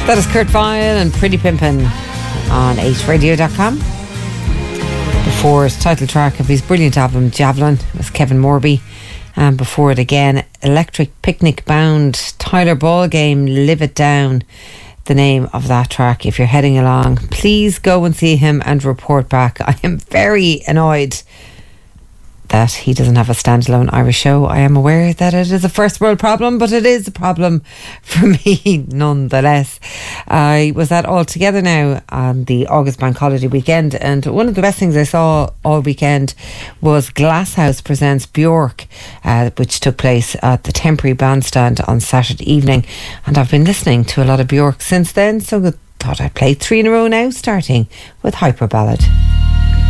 That is Kurt Vile and Pretty Pimpin' on 8radio.com. Before his title track of his brilliant album Javelin was Kevin Morby, and before it again Electric Picnic Bound, Tyler Ballgame, Live It Down, the name of that track. If you're heading along, please go and see him and report back. I am very annoyed that he doesn't have a standalone Irish show. I am aware that it is a first world problem, but it is a problem for me nonetheless. I was at All Together now on the August Bank Holiday weekend, and one of the best things I saw all weekend was Glasshouse presents Bjork, which took place at the Temporary Bandstand on Saturday evening, and I've been listening to a lot of Bjork since then, so I thought I'd play 3 in a row now, starting with Hyper Ballad.